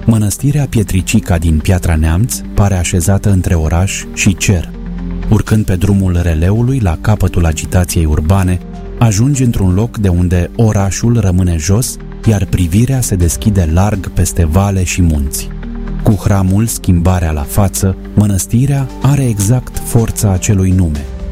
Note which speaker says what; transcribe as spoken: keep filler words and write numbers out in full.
Speaker 1: Mănăstirea Pietricica din Piatra Neamț pare așezată între oraș și cer. Urcând pe drumul releului la capătul agitației urbane, ajungi într-un loc de unde orașul rămâne jos, iar privirea se deschide larg peste vale și munți. Cu hramul Schimbarea la față, mănăstirea are exact forța acelui nume.